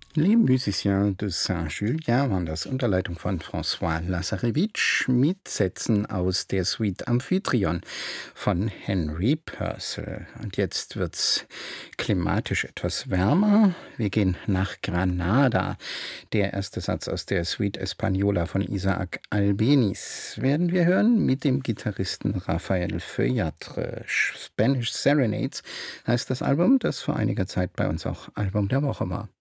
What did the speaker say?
Les Musiciens de Saint-Julien waren das unter Leitung von François Lazarevitch mit Sätzen aus der Suite Amphitryon von Henry Purcell. Und jetzt wird's klimatisch etwas wärmer. Wir gehen nach Granada. Der erste Satz aus der Suite Española von Isaac Albéniz werden wir hören mit dem Gitarristen Rafael Feuillatre. Spanish Serenades heißt das Album, das vor einiger Zeit bei uns auch Album der Woche war.